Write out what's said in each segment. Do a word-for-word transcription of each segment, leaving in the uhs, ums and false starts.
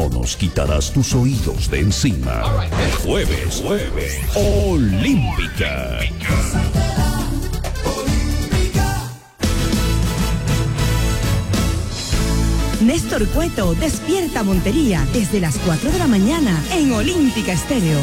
no nos quitarás tus oídos de encima. El jueves, jueves, Olímpica. Néstor Cueto despierta Montería desde las cuatro de la mañana en Olímpica Estéreo.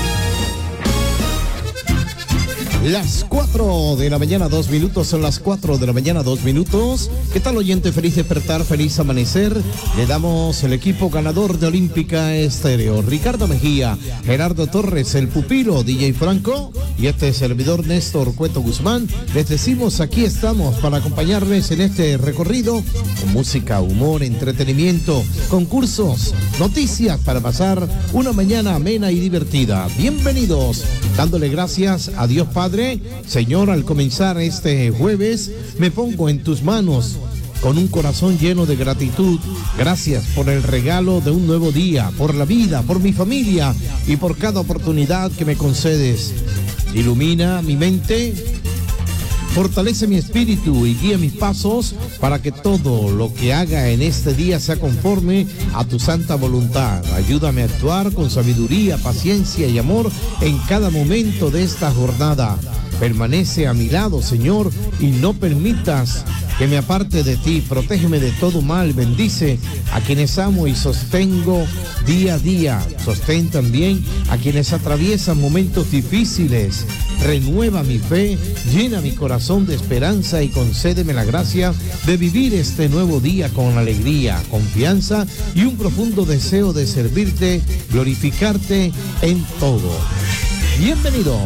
Las cuatro de la mañana, dos minutos, son las cuatro de la mañana, dos minutos. ¿Qué tal, oyente? Feliz despertar, feliz amanecer. Le damos el equipo ganador de Olímpica Estéreo. Ricardo Mejía, Gerardo Torres, el pupilo, D J Franco y este servidor Néstor Cueto Guzmán. Les decimos, aquí estamos para acompañarles en este recorrido con música, humor, entretenimiento, concursos, noticias para pasar una mañana amena y divertida. Bienvenidos, dándole gracias a Dios Padre. Señor, al comenzar este jueves, me pongo en tus manos con un corazón lleno de gratitud. Gracias por el regalo de un nuevo día, por la vida, por mi familia y por cada oportunidad que me concedes. Ilumina mi mente, fortalece mi espíritu y guía mis pasos para que todo lo que haga en este día sea conforme a tu santa voluntad. Ayúdame a actuar con sabiduría, paciencia y amor en cada momento de esta jornada. Permanece a mi lado, Señor, y no permitas que me aparte de ti. Protégeme de todo mal. Bendice a quienes amo y sostengo día a día. Sostén también a quienes atraviesan momentos difíciles. Renueva mi fe, llena mi corazón de esperanza y concédeme la gracia de vivir este nuevo día con alegría, confianza y un profundo deseo de servirte, glorificarte en todo. Bienvenidos.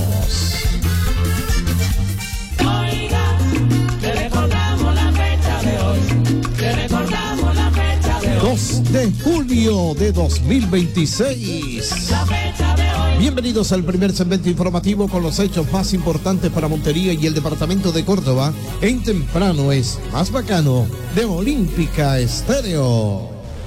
Oiga, te recordamos la fecha de hoy, te recordamos la fecha de hoy. dos de julio de dos mil veintiséis. La fecha de hoy. Bienvenidos al primer segmento informativo con los hechos más importantes para Montería y el departamento de Córdoba. En temprano es más bacano de Olímpica Estéreo.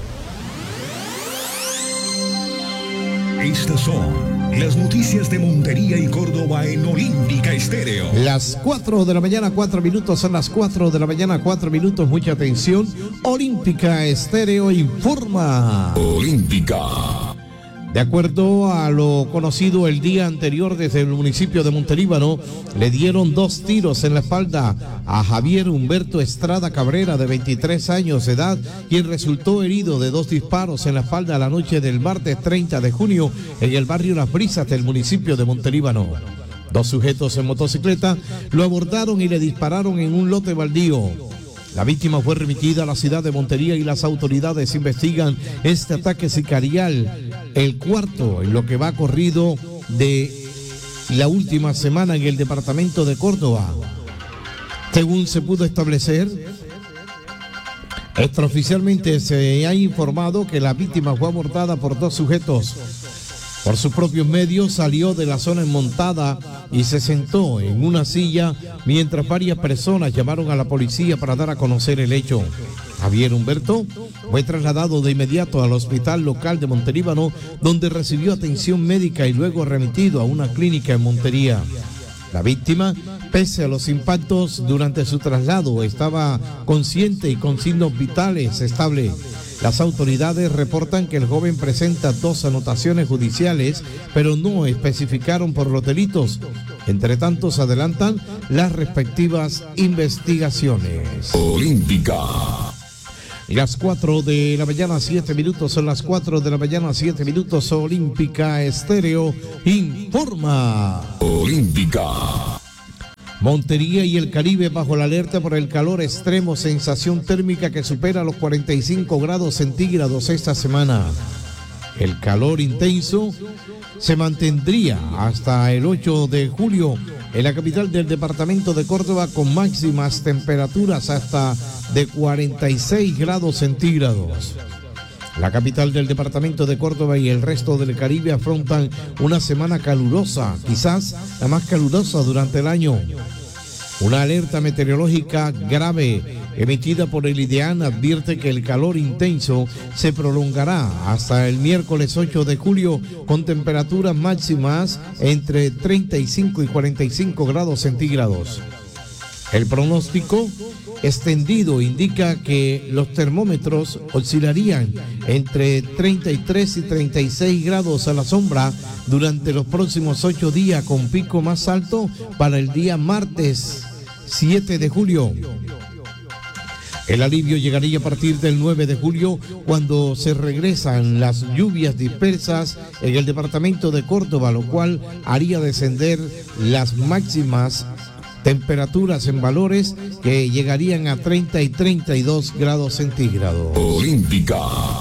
Estas son las noticias de Montería y Córdoba en Olímpica Estéreo. Las cuatro de la mañana, cuatro minutos, son las cuatro de la mañana, cuatro minutos, mucha atención. Olímpica Estéreo informa. Olímpica. De acuerdo a lo conocido el día anterior desde el municipio de Montelíbano, le dieron dos tiros en la espalda a Javier Humberto Estrada Cabrera, de veintitrés años de edad, quien resultó herido de dos disparos en la espalda la noche del martes treinta de junio en el barrio Las Brisas del municipio de Montelíbano. Dos sujetos en motocicleta lo abordaron y le dispararon en un lote baldío. La víctima fue remitida a la ciudad de Montería y las autoridades investigan este ataque sicarial, el cuarto en lo que va corrido de la última semana en el departamento de Córdoba. Según se pudo establecer, extraoficialmente se ha informado que la víctima fue abordada por dos sujetos. Por sus propios medios salió de la zona enmontada y se sentó en una silla mientras varias personas llamaron a la policía para dar a conocer el hecho. Javier Humberto fue trasladado de inmediato al hospital local de Montelíbano, donde recibió atención médica y luego remitido a una clínica en Montería. La víctima, pese a los impactos durante su traslado, estaba consciente y con signos vitales estables. Las autoridades reportan que el joven presenta dos anotaciones judiciales, pero no especificaron por los delitos. Entre tanto, se adelantan las respectivas investigaciones. Olímpica. Las cuatro de la mañana, siete minutos, son las cuatro de la mañana, siete minutos, Olímpica Estéreo informa. Olímpica. Montería y el Caribe bajo la alerta por el calor extremo, sensación térmica que supera los cuarenta y cinco grados centígrados esta semana. El calor intenso se mantendría hasta el ocho de julio en la capital del departamento de Córdoba, con máximas temperaturas hasta de cuarenta y seis grados centígrados. La capital del departamento de Córdoba y el resto del Caribe afrontan una semana calurosa, quizás la más calurosa durante el año. Una alerta meteorológica grave emitida por el IDEAN advierte que el calor intenso se prolongará hasta el miércoles ocho de julio con temperaturas máximas entre treinta y cinco y cuarenta y cinco grados centígrados. El pronóstico extendido indica que los termómetros oscilarían entre treinta y tres y treinta y seis grados a la sombra durante los próximos ocho días, con pico más alto para el día martes siete de julio. El alivio llegaría a partir del nueve de julio, cuando se regresan las lluvias dispersas en el departamento de Córdoba, lo cual haría descender las máximas temperaturas en valores que llegarían a treinta y treinta y dos grados centígrados. Olímpica.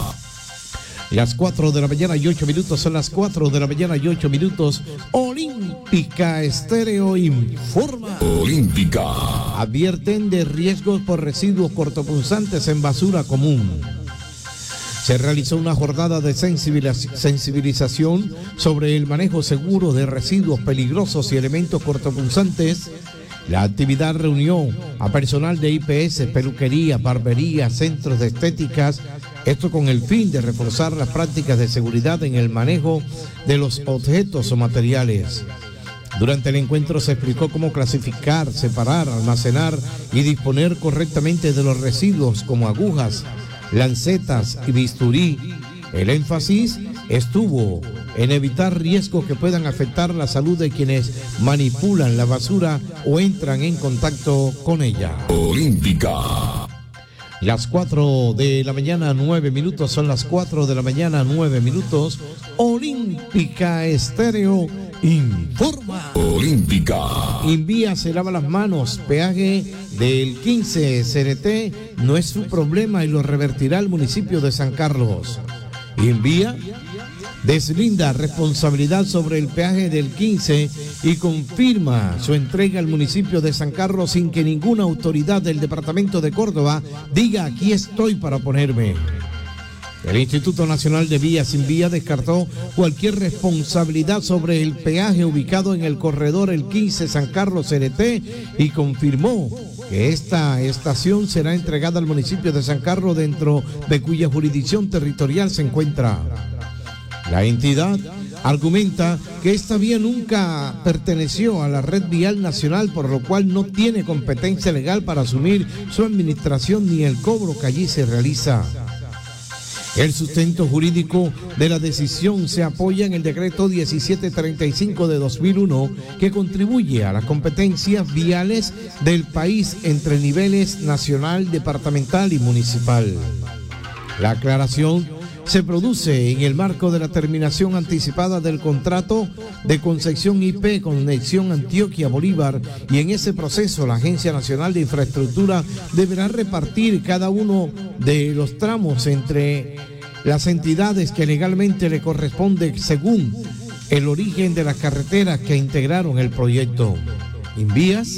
Las cuatro de la mañana y ocho minutos, son las cuatro de la mañana y ocho minutos. Olímpica Estéreo informa. Olímpica. Advierten de riesgos por residuos cortopunzantes en basura común. Se realizó una jornada de sensibilización sobre el manejo seguro de residuos peligrosos y elementos cortopunzantes. La actividad reunió a personal de I P S, peluquería, barbería, centros de estéticas, esto con el fin de reforzar las prácticas de seguridad en el manejo de los objetos o materiales. Durante el encuentro se explicó cómo clasificar, separar, almacenar y disponer correctamente de los residuos como agujas, lancetas y bisturí. El énfasis estuvo en evitar riesgos que puedan afectar la salud de quienes manipulan la basura o entran en contacto con ella. Olímpica. Las cuatro de la mañana, nueve minutos, son las cuatro de la mañana, nueve minutos. Olímpica Estéreo informa. Olímpica. Invía se lava las manos. Peaje del quince C N T no es su problema y lo revertirá el municipio de San Carlos. Invía deslinda responsabilidad sobre el peaje del quince y confirma su entrega al municipio de San Carlos sin que ninguna autoridad del departamento de Córdoba diga aquí estoy para ponerme. El Instituto Nacional de Vías Invía descartó cualquier responsabilidad sobre el peaje ubicado en el corredor el quince San Carlos C N T y confirmó que esta estación será entregada al municipio de San Carlos, dentro de cuya jurisdicción territorial se encuentra. La entidad argumenta que esta vía nunca perteneció a la red vial nacional, por lo cual no tiene competencia legal para asumir su administración ni el cobro que allí se realiza. El sustento jurídico de la decisión se apoya en el decreto diecisiete treinta y cinco de dos mil uno, que contribuye a las competencias viales del país entre niveles nacional, departamental y municipal. La aclaración se produce en el marco de la terminación anticipada del contrato de concesión I P Conexión Antioquia-Bolívar, y en ese proceso la Agencia Nacional de Infraestructura deberá repartir cada uno de los tramos entre las entidades que legalmente le corresponde según el origen de las carreteras que integraron el proyecto. Invías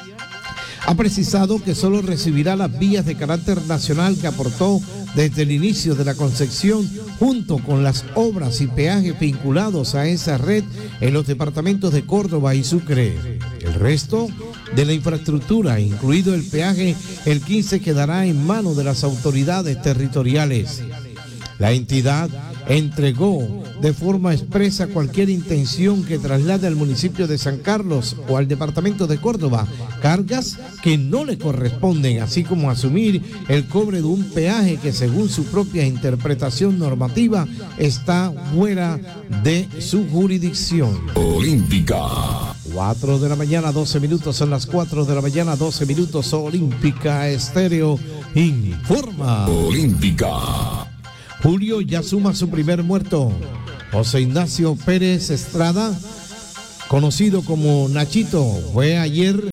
ha precisado que solo recibirá las vías de carácter nacional que aportó desde el inicio de la concesión, junto con las obras y peajes vinculados a esa red en los departamentos de Córdoba y Sucre. El resto de la infraestructura, incluido el peaje el quince, quedará en manos de las autoridades territoriales. La entidad entregó de forma expresa cualquier intención que traslade al municipio de San Carlos o al departamento de Córdoba cargas que no le corresponden, así como asumir el cobre de un peaje que, según su propia interpretación normativa, está fuera de su jurisdicción. Olímpica. cuatro de la mañana, doce minutos, son las cuatro de la mañana, doce minutos. Olímpica Estéreo informa. Olímpica. Julio ya suma su primer muerto. José Ignacio Pérez Estrada, conocido como Nachito, fue ayer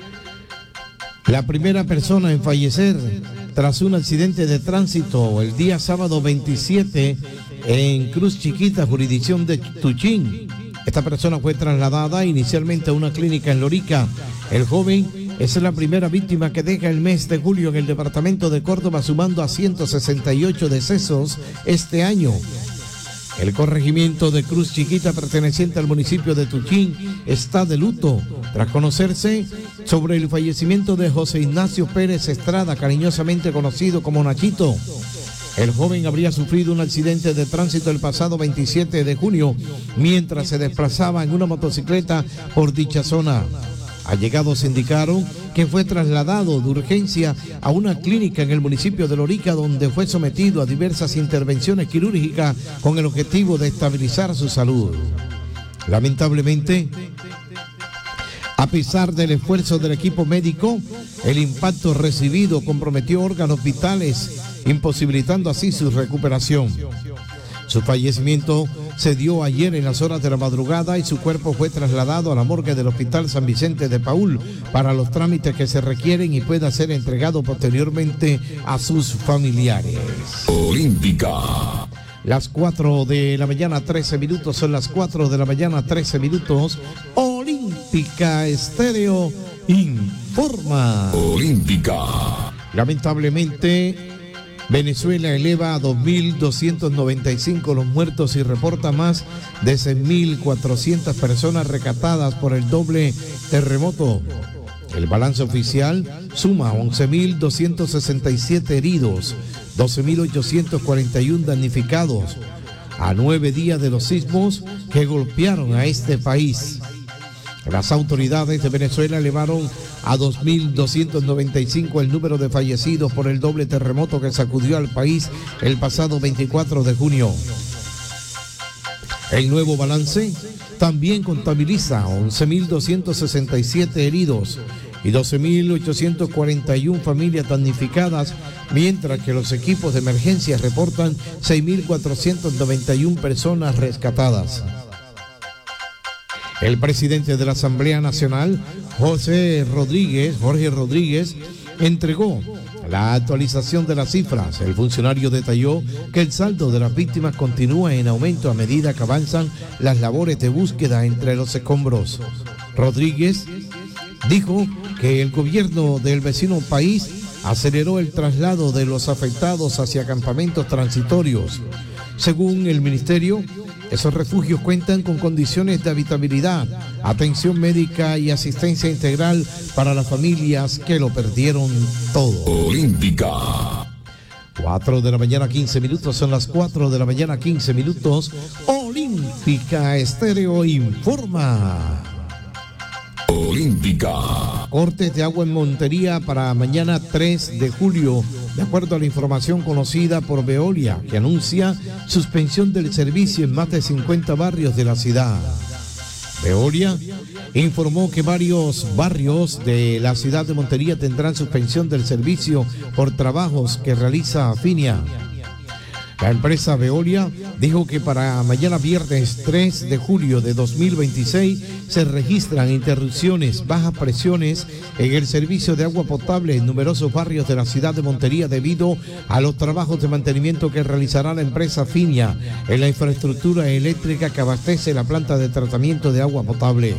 la primera persona en fallecer tras un accidente de tránsito el día sábado veintisiete en Cruz Chiquita, jurisdicción de Tuchín. Esta persona fue trasladada inicialmente a una clínica en Lorica. El joven es la primera víctima que deja el mes de julio en el departamento de Córdoba, sumando a ciento sesenta y ocho decesos este año. El corregimiento de Cruz Chiquita, perteneciente al municipio de Tuchín, está de luto tras conocerse sobre el fallecimiento de José Ignacio Pérez Estrada, cariñosamente conocido como Nachito. El joven habría sufrido un accidente de tránsito el pasado veintisiete de junio mientras se desplazaba en una motocicleta por dicha zona. Allegados indicaron que fue trasladado de urgencia a una clínica en el municipio de Lorica, donde fue sometido a diversas intervenciones quirúrgicas con el objetivo de estabilizar su salud. Lamentablemente, a pesar del esfuerzo del equipo médico, el impacto recibido comprometió órganos vitales, imposibilitando así su recuperación. Su fallecimiento se dio ayer en las horas de la madrugada y su cuerpo fue trasladado a la morgue del Hospital San Vicente de Paúl para los trámites que se requieren y pueda ser entregado posteriormente a sus familiares. Olímpica. Las cuatro de la mañana, trece minutos, son las cuatro de la mañana, trece minutos. Olímpica Estéreo informa. Olímpica. Lamentablemente, Venezuela eleva a dos mil doscientos noventa y cinco los muertos y reporta más de seis mil cuatrocientas personas rescatadas por el doble terremoto. El balance oficial suma once mil doscientos sesenta y siete heridos, doce mil ochocientos cuarenta y uno damnificados, a nueve días de los sismos que golpearon a este país. Las autoridades de Venezuela elevaron a dos mil doscientos noventa y cinco el número de fallecidos por el doble terremoto que sacudió al país el pasado veinticuatro de junio. El nuevo balance también contabiliza once mil doscientos sesenta y siete heridos y doce mil ochocientos cuarenta y uno familias damnificadas, mientras que los equipos de emergencia reportan seis mil cuatrocientas noventa y una personas rescatadas. El presidente de la Asamblea Nacional, José Rodríguez, Jorge Rodríguez, entregó la actualización de las cifras. El funcionario detalló que el saldo de las víctimas continúa en aumento a medida que avanzan las labores de búsqueda entre los escombros. Rodríguez dijo que el gobierno del vecino país aceleró el traslado de los afectados hacia campamentos transitorios. Según el ministerio, esos refugios cuentan con condiciones de habitabilidad, atención médica y asistencia integral para las familias que lo perdieron todo. Olímpica. cuatro de la mañana, quince minutos, son las cuatro de la mañana, quince minutos. Olímpica Estéreo informa. Olímpica. Cortes de agua en Montería para mañana tres de julio, de acuerdo a la información conocida por Veolia, que anuncia suspensión del servicio en más de cincuenta barrios de la ciudad. Veolia informó que varios barrios de la ciudad de Montería tendrán suspensión del servicio por trabajos que realiza Finia. La empresa Veolia dijo que para mañana viernes tres de julio de dos mil veintiséis se registran interrupciones, bajas presiones en el servicio de agua potable en numerosos barrios de la ciudad de Montería debido a los trabajos de mantenimiento que realizará la empresa Finia en la infraestructura eléctrica que abastece la planta de tratamiento de agua potable.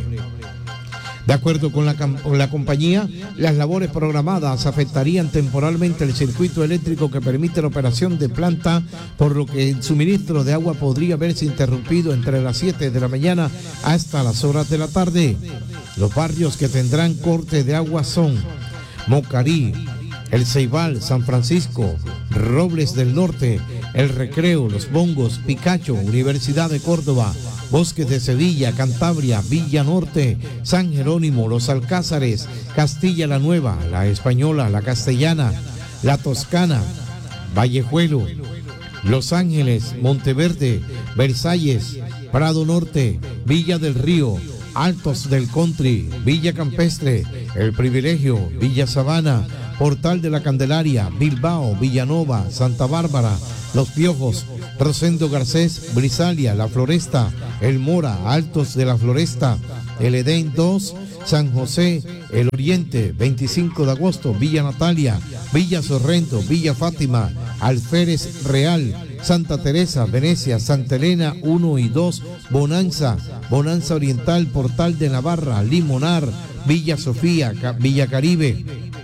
De acuerdo con la, con la compañía, las labores programadas afectarían temporalmente el circuito eléctrico que permite la operación de planta, por lo que el suministro de agua podría verse interrumpido entre las siete de la mañana hasta las horas de la tarde. Los barrios que tendrán corte de agua son Mocarí, El Ceibal, San Francisco, Robles del Norte, El Recreo, Los Bongos, Picacho, Universidad de Córdoba, Bosques de Sevilla, Cantabria, Villa Norte, San Jerónimo, Los Alcázares, Castilla la Nueva, La Española, La Castellana, La Toscana, Vallejuelo, Los Ángeles, Monteverde, Versalles, Prado Norte, Villa del Río, Altos del Country, Villa Campestre, El Privilegio, Villa Sabana, Portal de la Candelaria, Bilbao, Villanova, Santa Bárbara, Los Piojos, Rosendo Garcés, Brisalia, La Floresta, El Mora, Altos de la Floresta, El Edén dos, San José, El Oriente, veinticinco de agosto, Villa Natalia, Villa Sorrento, Villa Fátima, Alférez Real, Santa Teresa, Venecia, Santa Elena uno y dos, Bonanza, Bonanza Oriental, Portal de Navarra, Limonar, Villa Sofía, Villa Caribe,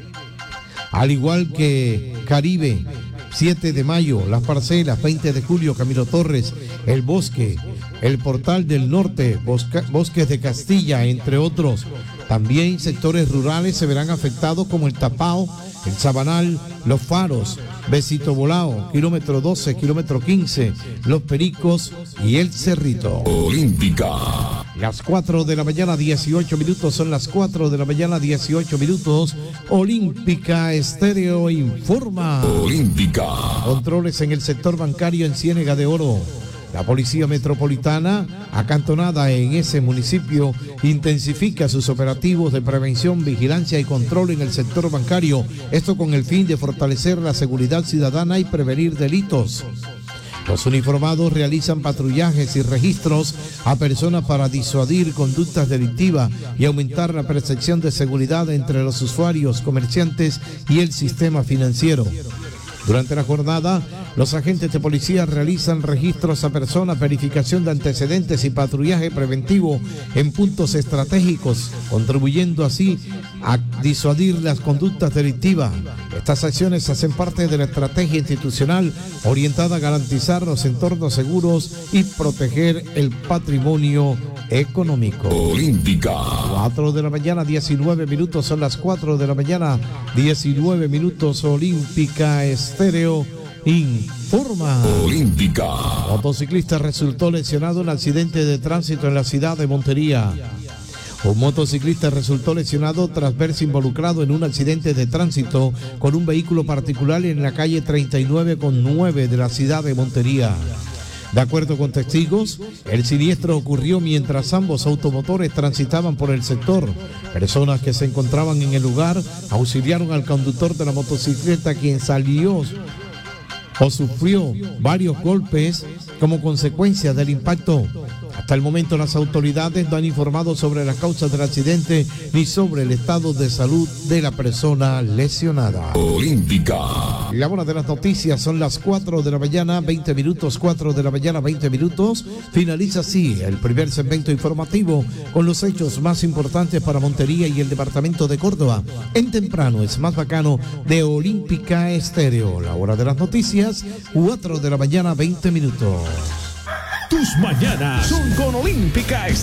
al igual que Caribe, siete de mayo, Las Parcelas, veinte de julio, Camilo Torres, El Bosque, El Portal del Norte, Bosca, Bosques de Castilla, entre otros. También sectores rurales se verán afectados como el Tapao, el Sabanal, Los Faros, Besito Volao, kilómetro doce, kilómetro quince, Los Pericos y El Cerrito. Olímpica. Las cuatro de la mañana, dieciocho minutos, son las cuatro de la mañana, dieciocho minutos. Olímpica Estéreo informa. Olímpica. Controles en el sector bancario en Ciénega de Oro. La Policía Metropolitana, acantonada en ese municipio, intensifica sus operativos de prevención, vigilancia y control en el sector bancario. Esto con el fin de fortalecer la seguridad ciudadana y prevenir delitos. Los uniformados realizan patrullajes y registros a personas para disuadir conductas delictivas y aumentar la percepción de seguridad entre los usuarios, comerciantes y el sistema financiero. Durante la jornada, los agentes de policía realizan registros a personas, verificación de antecedentes y patrullaje preventivo en puntos estratégicos, contribuyendo así a disuadir las conductas delictivas. Estas acciones hacen parte de la estrategia institucional orientada a garantizar los entornos seguros y proteger el patrimonio económico. Olímpica. cuatro de la mañana, diecinueve minutos, son las cuatro de la mañana, diecinueve minutos. Olímpica Estéreo informa. Olímpica. Motociclista resultó lesionado en accidente de tránsito en la ciudad de Montería. Un motociclista resultó lesionado tras verse involucrado en un accidente de tránsito con un vehículo particular en la calle treinta y nueve con nueve de la ciudad de Montería. De acuerdo con testigos, el siniestro ocurrió mientras ambos automotores transitaban por el sector. Personas que se encontraban en el lugar auxiliaron al conductor de la motocicleta, quien salió o sufrió varios golpes como consecuencia del impacto. Hasta el momento las autoridades no han informado sobre las causas del accidente ni sobre el estado de salud de la persona lesionada. Olímpica. La hora de las noticias son las cuatro de la mañana, veinte minutos, cuatro de la mañana, veinte minutos. Finaliza así el primer segmento informativo con los hechos más importantes para Montería y el departamento de Córdoba. En temprano es más bacano de Olímpica Estéreo. La hora de las noticias, cuatro de la mañana, veinte minutos. Tus mañanas son con Olímpica Estéreo.